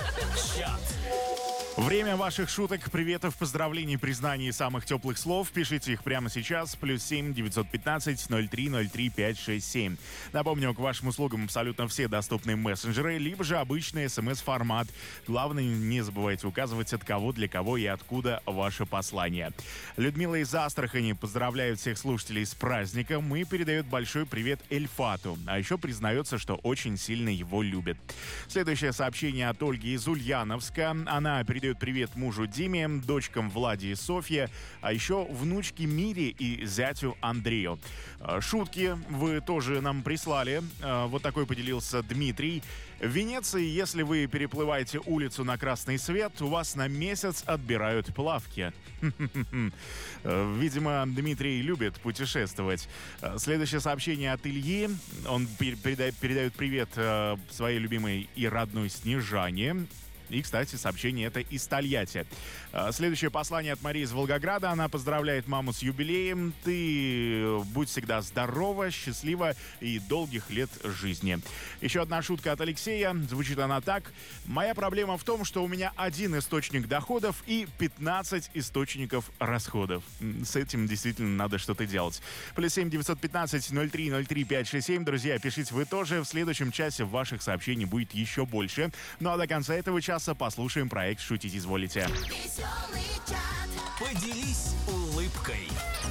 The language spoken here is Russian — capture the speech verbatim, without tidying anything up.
Чат. Время ваших шуток, приветов, поздравлений, признаний и самых теплых слов. Пишите их прямо сейчас. Плюс семь девятьсот пятнадцать ноль три ноль три пять шесть семь. Напомню, к вашим услугам абсолютно все доступные мессенджеры, либо же обычный смс-формат. Главное, не забывайте указывать, от кого, для кого и откуда ваше послание. Людмила из Астрахани поздравляет всех слушателей с праздником и передает большой привет Эльфату. А еще признается, что очень сильно его любит. Следующее сообщение от Ольги из Ульяновска. Она передает привет мужу Диме, дочкам Владе и Софье, а еще внучке Мире и зятю Андрею. Шутки вы тоже нам прислали. Вот такой поделился Дмитрий. В Венеции, если вы переплываете улицу на красный свет, у вас на месяц отбирают плавки. Видимо, Дмитрий любит путешествовать. Следующее сообщение от Ильи. Он передает, передает привет своей любимой и родной Снежане. И, кстати, сообщение это из Тольятти. Следующее послание от Марии из Волгограда. Она поздравляет маму с юбилеем. Ты будь всегда здорова, счастлива и долгих лет жизни. Еще одна шутка от Алексея. Звучит она так. Моя проблема в том, что у меня один источник доходов и пятнадцать источников расходов. С этим действительно надо что-то делать. Плюс семь девятьсот пятнадцать ноль три ноль три пять шесть семь. Друзья, пишите вы тоже. В следующем часе ваших сообщений будет еще больше. Ну а до конца этого часа послушаем проект «Шутить изволите». Поделись улыбкой.